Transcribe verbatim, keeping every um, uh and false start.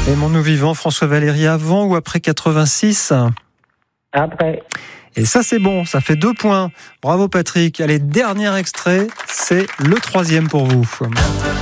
Aimons-nous vivants, François Valéry, avant ou après quatre-vingt-six ? Après. Et ça, c'est bon, ça fait deux points. Bravo Patrick. Allez, dernier extrait, c'est le troisième pour vous.